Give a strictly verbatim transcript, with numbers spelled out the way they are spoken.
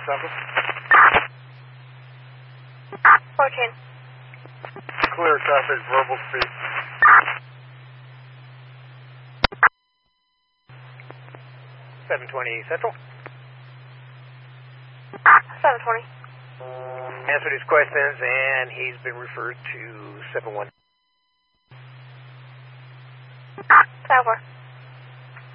Central. fourteen. Clear traffic, verbal speed. seven twenty Central. seven twenty. Answered his questions, and he's been referred to seven one. Tower.